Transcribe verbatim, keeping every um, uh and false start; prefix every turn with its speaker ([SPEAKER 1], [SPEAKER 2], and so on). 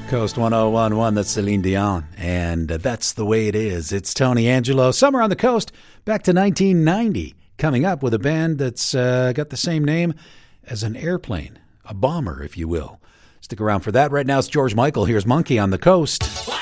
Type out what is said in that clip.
[SPEAKER 1] Coast one oh one point one, that's Celine Dion, and uh, that's the way it is. It's Tony Angelo, Summer on the Coast, back to nineteen ninety, coming up with a band that's uh, got the same name as an airplane, a bomber, if you will. Stick around for that. Right now it's George Michael. Here's Monkey on the Coast.